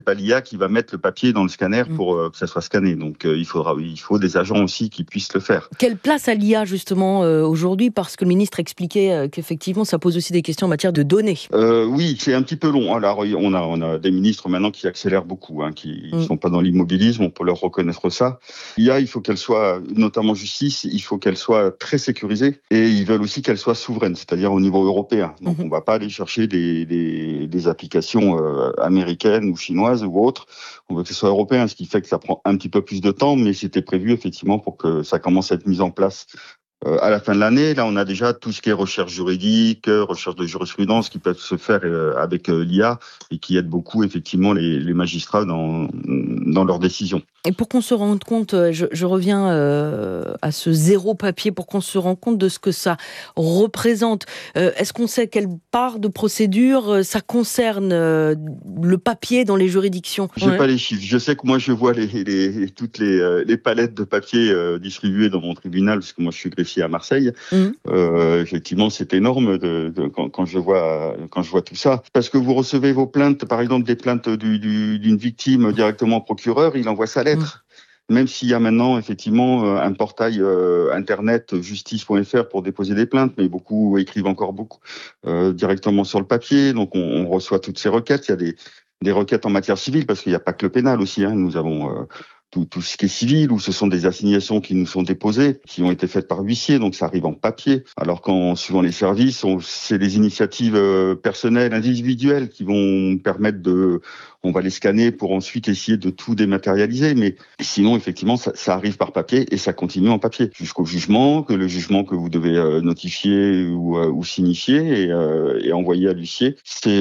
Pas l'IA qui va mettre le papier dans le scanner pour que ça soit scanné. Donc il faut des agents aussi qui puissent le faire. Quelle place a l'IA justement aujourd'hui, parce que le ministre expliquait qu'effectivement ça pose aussi des questions en matière de données. Oui, c'est un petit peu long. Alors on a des ministres maintenant qui accélèrent beaucoup, qui sont pas dans l'immobilisme, on peut leur reconnaître ça. L'IA, il faut qu'elle soit, notamment justice, il faut qu'elle soit très sécurisée, et ils veulent aussi qu'elle soit souveraine, c'est-à-dire au niveau européen. Donc on va pas aller chercher des applications américaines ou chinoises ou autres, on veut que ce soit européen, ce qui fait que ça prend un petit peu plus de temps, mais c'était prévu effectivement pour que ça commence à être mis en place à la fin de l'année. Là, on a déjà tout ce qui est recherche juridique, recherche de jurisprudence qui peuvent se faire avec l'IA et qui aide beaucoup effectivement les magistrats dans leurs décisions. Et pour qu'on se rende compte, je reviens à ce zéro papier, pour qu'on se rende compte de ce que ça représente. Est-ce qu'on sait quelle part de procédure ça concerne le papier dans les juridictions ? J'ai pas les chiffres. Je sais que moi je vois toutes les palettes de papier distribuées dans mon tribunal, parce que moi je suis greffier à Marseille. Effectivement, c'est énorme quand je vois tout ça. Parce que vous recevez vos plaintes, par exemple des plaintes d'une victime directement au procureur, il envoie sa lettre. Même s'il y a maintenant effectivement un portail internet justice.fr pour déposer des plaintes, mais beaucoup écrivent encore directement sur le papier. Donc on reçoit toutes ces requêtes. Il y a des requêtes en matière civile, parce qu'il n'y a pas que le pénal aussi. Nous avons tout ce qui est civil, où ce sont des assignations qui nous sont déposées, qui ont été faites par huissier, donc ça arrive en papier. Alors suivant les services, c'est des initiatives personnelles, individuelles, qui vont permettre on va les scanner pour ensuite essayer de tout dématérialiser. Mais sinon, effectivement, ça arrive par papier et ça continue en papier jusqu'au jugement, le jugement que vous devez notifier ou signifier et envoyer à l'huissier.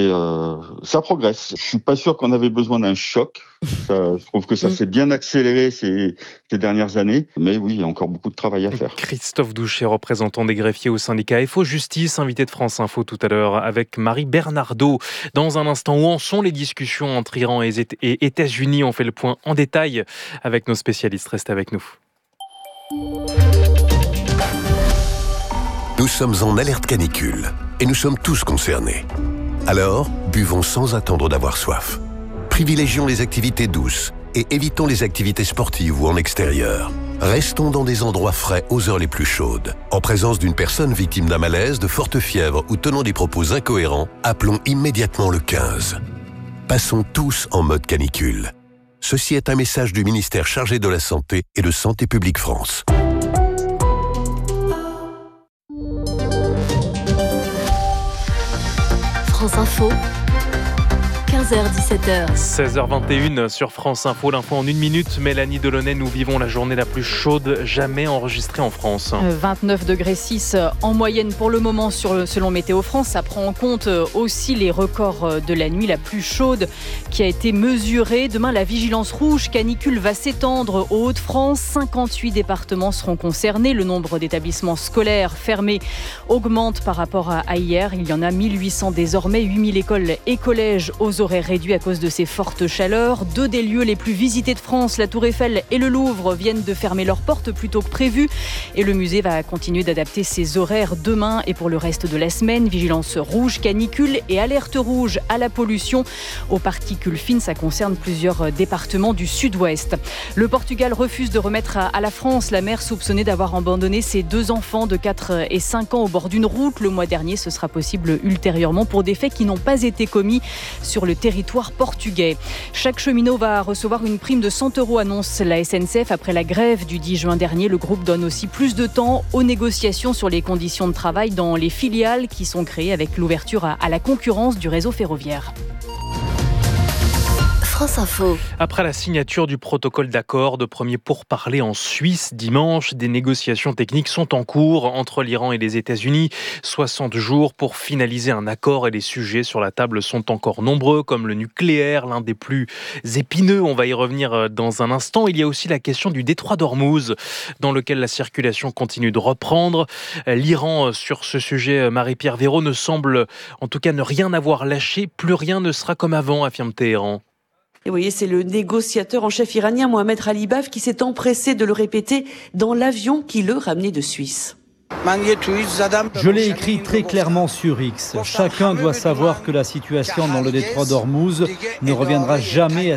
Ça progresse. Je suis pas sûr qu'on avait besoin d'un choc. Je trouve que ça s'est bien accéléré ces dernières années. Mais oui, il y a encore beaucoup de travail à faire. Christophe Douchet, représentant des greffiers au syndicat FO Justice, invité de France Info tout à l'heure avec Marie Bernardo. Dans un instant, où en sont les discussions entre Iran et États-Unis? On fait le point en détail avec nos spécialistes. Restez avec nous. Nous sommes en alerte canicule et nous sommes tous concernés. Alors, buvons sans attendre d'avoir soif. Privilégions les activités douces et évitons les activités sportives ou en extérieur. Restons dans des endroits frais aux heures les plus chaudes. En présence d'une personne victime d'un malaise, de forte fièvre ou tenant des propos incohérents, appelons immédiatement le 15. Passons tous en mode canicule. Ceci est un message du ministère chargé de la Santé et de Santé publique France. France Info, 15h-17h. 16h21 sur France Info, l'info en 1 minute. Mélanie Delaunay, nous vivons la journée la plus chaude jamais enregistrée en France. 29,6 degrés en moyenne pour le moment selon Météo France. Ça prend en compte aussi les records de la nuit la plus chaude qui a été mesurée. Demain, la vigilance rouge canicule va s'étendre aux Hauts-de-France. 58 départements seront concernés. Le nombre d'établissements scolaires fermés augmente par rapport à hier. Il y en a 1800 désormais, 8000 écoles et collèges aux horaires réduits à cause de ces fortes chaleurs. 2 des lieux les plus visités de France, la Tour Eiffel et le Louvre, viennent de fermer leurs portes plus tôt que prévu. Et le musée va continuer d'adapter ses horaires demain et pour le reste de la semaine. Vigilance rouge canicule et alerte rouge à la pollution aux particules fines. Ça concerne plusieurs départements du sud-ouest. Le Portugal refuse de remettre à la France la mère soupçonnée d'avoir abandonné ses 2 enfants de 4 et 5 ans au bord d'une route. Le mois dernier, ce sera possible ultérieurement pour des faits qui n'ont pas été commis sur le territoire portugais. Chaque cheminot va recevoir une prime de 100 €, annonce la SNCF après la grève du 10 juin dernier. Le groupe donne aussi plus de temps aux négociations sur les conditions de travail dans les filiales qui sont créées avec l'ouverture à la concurrence du réseau ferroviaire. France Info. Après la signature du protocole d'accord de premier pourparlers en Suisse dimanche, des négociations techniques sont en cours entre l'Iran et les États-Unis. 60 jours pour finaliser un accord et les sujets sur la table sont encore nombreux, comme le nucléaire, l'un des plus épineux. On va y revenir dans un instant. Il y a aussi la question du détroit d'Ormuz, dans lequel la circulation continue de reprendre. L'Iran, sur ce sujet, Marie-Pierre Véraud, ne semble en tout cas ne rien avoir lâché. Plus rien ne sera comme avant, affirme Téhéran. Et vous voyez, c'est le négociateur en chef iranien Mohamed Khalibaf qui s'est empressé de le répéter dans l'avion qui le ramenait de Suisse. Je l'ai écrit très clairement sur X. Chacun doit savoir que la situation dans le détroit d'Ormuz ne reviendra jamais à